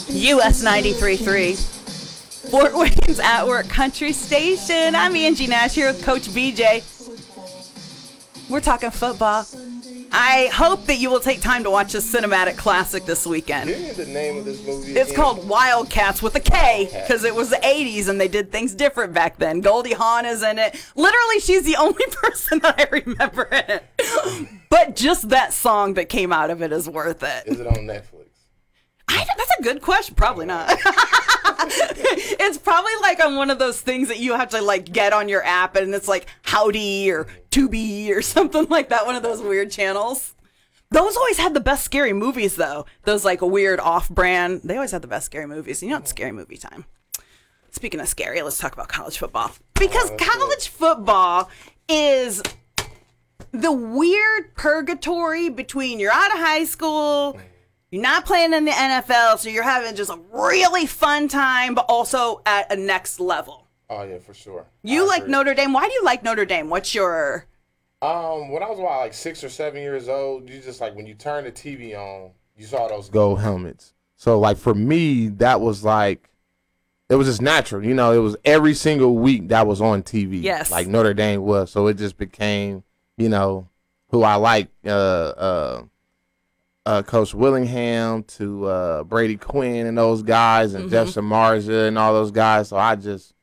US 93.3, Fort Wayne's At Work Country Station. I'm Angie Nash here with Coach BJ. We're talking football. I hope that you will take time to watch this cinematic classic this weekend. Give me the name of this movie It's again. called Wildcats with a K because it was the 80s and they did things different back then. Goldie Hawn is in it. Literally, she's the only person that I remember in it. But just that song that came out of it is worth it. Is it on Netflix? That's a good question. Probably not. It's probably like on one of those things that you have to like get on your app and it's like Howdy or Tubi or something like that. One of those weird channels. Those always had the best scary movies though. Those like weird off-brand. They always had the best scary movies. You know, it's scary movie time. Speaking of scary, let's talk about college football. Because college football is the weird purgatory between you're out of high school, you're not playing in the NFL, so you're having just a really fun time, but also at a next level. Oh yeah, for sure. You I like agree. Notre Dame. Why do you like Notre Dame? What's your... When I was about like 6 or 7 years old, you just like when you turned the TV on, you saw those gold helmets. So like for me, that was like it was just natural. You know, it was every single week that was on TV. Yes. Like Notre Dame was. So it just became, you know, who I like. Coach Willingham to Brady Quinn and those guys and Jeff Samardzija and all those guys. So I just